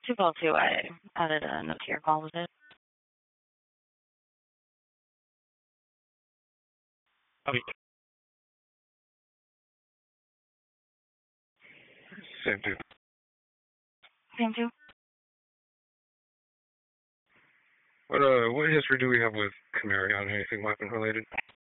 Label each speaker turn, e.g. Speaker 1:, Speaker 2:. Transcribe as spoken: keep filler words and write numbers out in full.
Speaker 1: two call two, I added a note to your call with it.
Speaker 2: Okay. Same too.
Speaker 1: Same two.
Speaker 2: What uh, what history do we have with Camarion? Anything weapon related?